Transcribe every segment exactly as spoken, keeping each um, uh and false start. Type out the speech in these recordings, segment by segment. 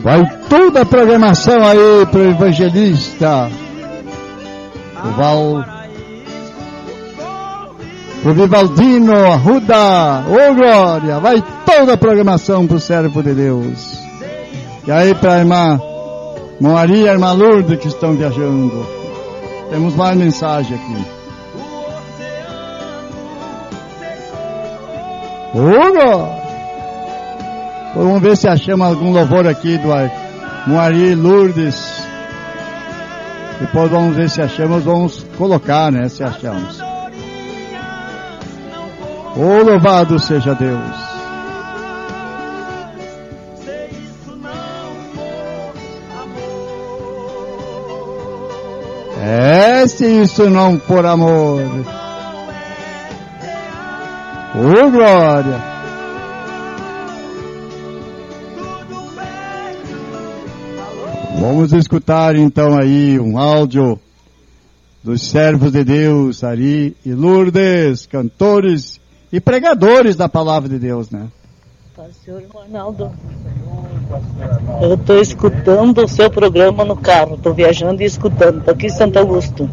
Vai toda a programação aí pro evangelista, o Val, pro Vivaldino Arruda, ô glória, vai toda a programação pro servo de Deus. E aí pra irmã Maria e a irmã Lourdes que estão viajando. Temos mais mensagem aqui. Ô glória! Vamos ver se achamos algum louvor aqui do Maria e Lourdes. Depois vamos ver se achamos, vamos colocar, né, se achamos. Oh, louvado seja Deus. É, se isso não for amor. Oh, glória. Vamos escutar então aí um áudio dos servos de Deus, Ari e Lourdes, cantores e pregadores da palavra de Deus, né? Pastor Ronaldo, eu estou escutando o seu programa no carro, estou viajando e escutando, estou aqui em Santo Augusto.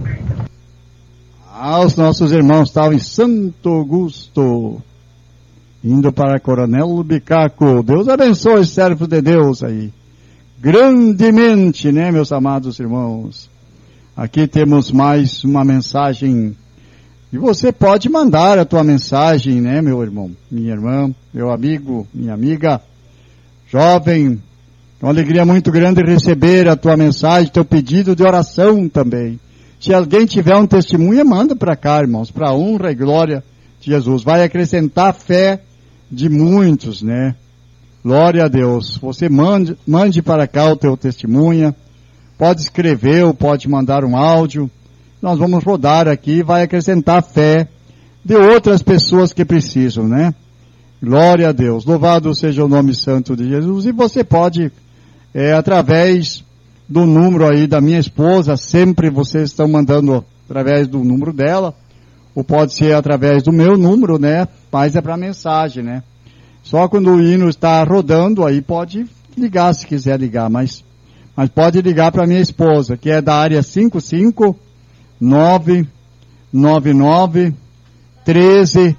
Ah, os nossos irmãos estavam em Santo Augusto, indo para Coronel Bicaco. Deus abençoe os servos de Deus aí. Grandemente, né, meus amados irmãos? Aqui temos mais uma mensagem. E você pode mandar a tua mensagem, né, meu irmão, minha irmã, meu amigo, minha amiga, jovem. É uma alegria muito grande receber a tua mensagem, teu pedido de oração também. Se alguém tiver um testemunho, manda para cá, irmãos, para a honra e glória de Jesus. Vai acrescentar a fé de muitos, né? Glória a Deus. Você mande, mande para cá o teu testemunha. Pode escrever ou pode mandar um áudio. Nós vamos rodar aqui e vai acrescentar a fé de outras pessoas que precisam, né? Glória a Deus. Louvado seja o nome santo de Jesus. E você pode, é, através do número aí da minha esposa, sempre vocês estão mandando através do número dela, ou pode ser através do meu número, né? Mas é para mensagem, né? Só quando o hino está rodando, aí pode ligar se quiser ligar, mas, mas pode ligar para minha esposa, que é da área cinco cinco nove nove nove treze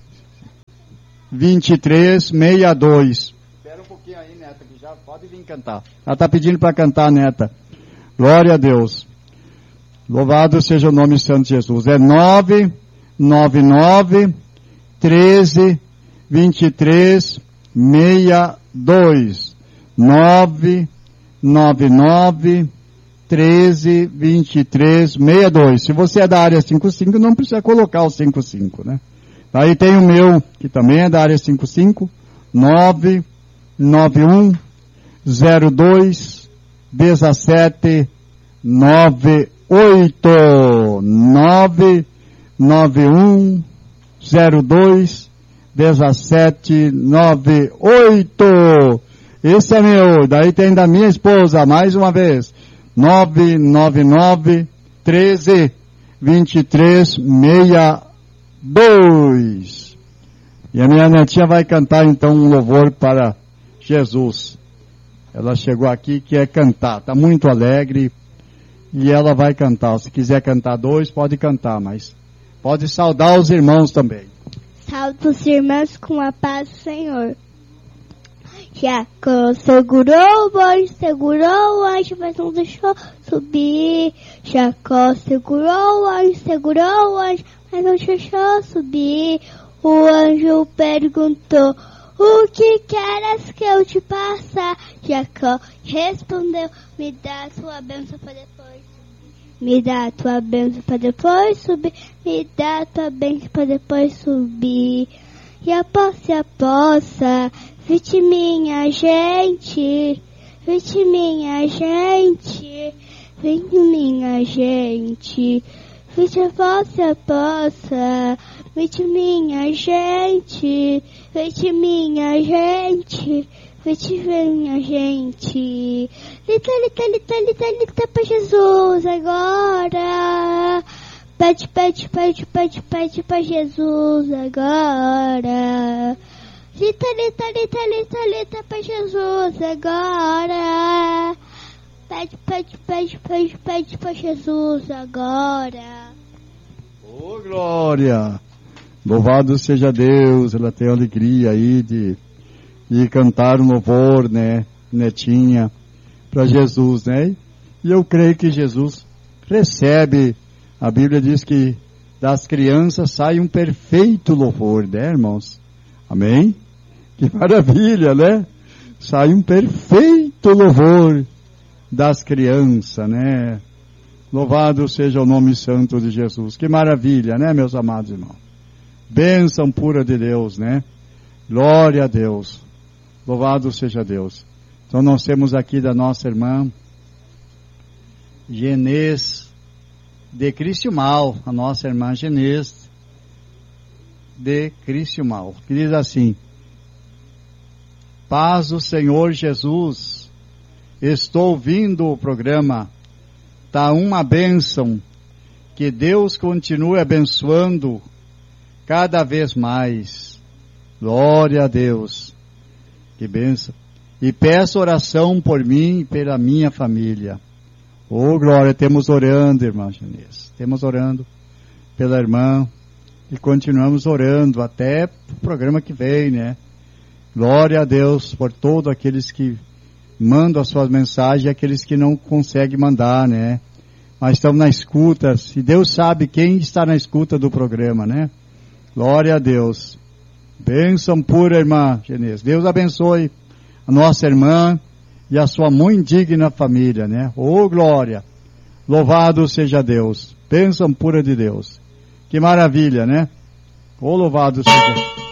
vinte e três sessenta e dois. Espera um pouquinho aí, neta, que já pode vir cantar. Ela está pedindo para cantar, neta. Glória a Deus. Louvado seja o nome santo de Jesus. É nove nove nove treze vinte e três sessenta e dois. nove nove nove treze vinte e três sessenta e dois. Se você é da área cinco cinco, não precisa colocar o cinco cinco, né? Aí tem o meu, que também é da área cinco cinco, nove nove um zero dois dezessete noventa e oito. nove nove um zero dois dezessete noventa e oito. Esse é meu. Daí tem da minha esposa, mais uma vez. nove nove nove treze vinte e três sessenta e dois. E a minha netinha vai cantar então um louvor para Jesus. Ela chegou aqui, quer cantar. Está muito alegre. E ela vai cantar. Se quiser cantar dois, pode cantar, mas pode saudar os irmãos também. Salve os irmãos com a paz do Senhor. Jacó segurou o boi, segurou o anjo, mas não deixou subir. Jacó segurou o anjo, segurou o anjo, mas não deixou subir. O anjo perguntou: o que queres que eu te passe? Jacó respondeu: me dá a tua bênção para depois subir. Me dá a tua bênção para depois subir. Me dá a tua bênção para depois subir. E a poça, e a poça, vite minha gente, vite minha gente, vite minha gente, vite a poça, a poça, vite minha gente, vite minha gente, vite minha gente. Lita, lita, lita, lita, lita pra Jesus agora. Pede, pede, pede, pede, pede pra Jesus agora. Lita, lita, lita, lita, lita pra Jesus agora. Pede, pede, pede, pede, pede pra Jesus agora. Ô, glória! Louvado seja Deus, ela tem alegria aí de, de cantar um louvor, né, netinha, para Jesus, né? E eu creio que Jesus recebe, a Bíblia diz que das crianças sai um perfeito louvor, né, irmãos? Amém? Que maravilha, né? Sai um perfeito louvor das crianças, né? Louvado seja o nome santo de Jesus. Que maravilha, né, meus amados irmãos? Bênção pura de Deus, né? Glória a Deus. Louvado seja Deus. Então nós temos aqui da nossa irmã Genês de Cristiumal, a nossa irmã Genês de Cristiumal, que diz assim: paz do Senhor Jesus, estou ouvindo o programa, tá uma bênção, que Deus continue abençoando cada vez mais, glória a Deus, que bênção, e peço oração por mim e pela minha família. Oh, glória, temos orando, irmã Genês, temos orando pela irmã, e continuamos orando até o programa que vem, né? Glória a Deus por todos aqueles que mandam as suas mensagens e aqueles que não conseguem mandar, né? Mas estamos na escuta, se Deus sabe quem está na escuta do programa, né? Glória a Deus. Bênção pura, irmã Genês. Deus abençoe a nossa irmã e a sua muito digna família, né? Oh, glória! Louvado seja Deus. Bênção pura de Deus. Que maravilha, né? Oh, louvado seja